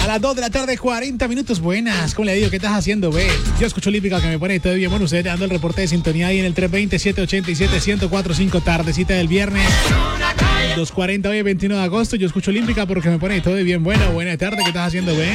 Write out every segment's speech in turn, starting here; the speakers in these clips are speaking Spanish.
las 2 de la tarde, 40 minutos. Buenas, ¿cómo le digo? ¿Qué estás haciendo, ve? Yo escucho Olímpica que me pone todo bien. Bueno, usted dando el reporte de sintonía ahí en el 320-787-1045, tardecita del viernes. 2:40 hoy, 21 de agosto. Yo escucho Olímpica porque me pone todo bien. Bueno, buena tarde, ¿qué estás haciendo, ve?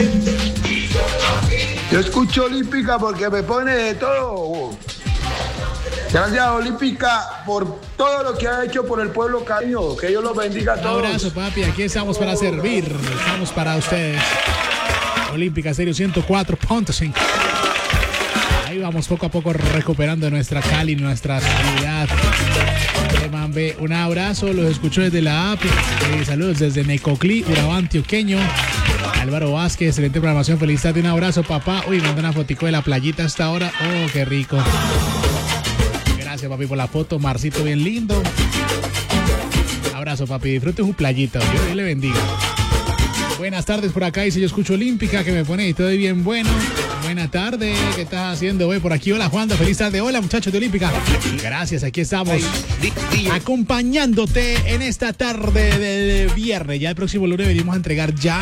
Yo escucho Olímpica porque me pone de todo. Gracias Olímpica por todo lo que ha hecho por el pueblo cariño. Que Dios los bendiga a todos. Un abrazo, papi. Aquí estamos para servir. Estamos para ustedes. Olímpica Stereo 104.5. Ahí vamos poco a poco recuperando nuestra Cali, nuestra ciudad. Un abrazo, los escucho desde la app. Saludos desde Necoclí, Urabá, Antioqueño. Álvaro Vázquez, excelente programación. Feliz tarde, un abrazo, papá. Uy, me manda una fotico de la playita hasta ahora. Oh, qué rico. Gracias, papi, por la foto. Marcito, bien lindo. Abrazo, papi. Disfrute su playita. Dios le bendiga. Buenas tardes por acá. Dice, yo escucho Olímpica, que me pone y todo bien bueno. Buena tarde. ¿Qué estás haciendo, güey? Por aquí, hola, Juanda. Feliz tarde. Hola, muchachos de Olímpica. Gracias, aquí estamos. Acompañándote en esta tarde del viernes. Ya el próximo lunes venimos a entregar ya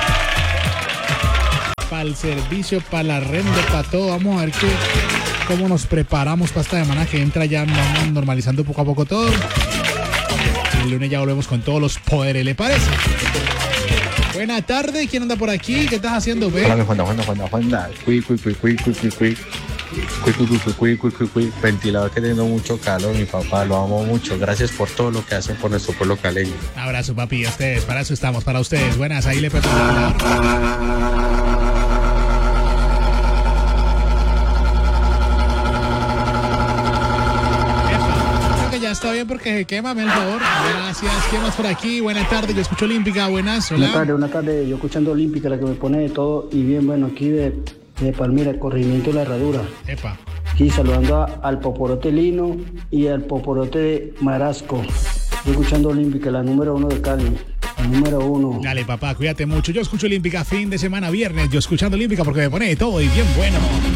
para el servicio, para la renta, para todo. Vamos a ver cómo nos preparamos para esta semana que entra. Ya vamos normalizando poco a poco todo. El lunes ya volvemos con todos los poderes, ¿le parece? Buena tarde, ¿quién anda por aquí? ¿Qué estás haciendo, ve? Hola, Juanda. Ventilador que teniendo mucho calor, mi papá, lo amo mucho. Gracias por todo lo que hacen por nuestro pueblo caleño. Un abrazo, papi, a ustedes, para eso estamos, para ustedes. Buenas, ahí le puedo hablar. Está bien porque se quema, el favor. Gracias. ¿Quién más por aquí? Buenas tardes. Yo escucho Olímpica. Buenas. Hola. Buenas tardes. Yo escuchando Olímpica, la que me pone de todo y bien bueno aquí de Palmira, el corrimiento de la herradura. Epa. Y saludando al Poporote Lino y al Poporote de Marasco. Yo escuchando Olímpica, la número 1 de Cali. La número 1. Dale, papá, cuídate mucho. Yo escucho Olímpica fin de semana, viernes. Yo escuchando Olímpica porque me pone de todo y bien bueno.